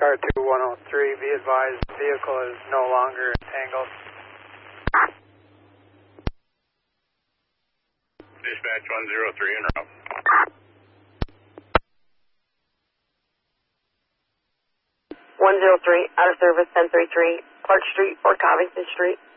Car 2103, be advised, the vehicle is no longer entangled. Dispatch 103 en route. 103, out of service 1033, Clark Street or Covington Street.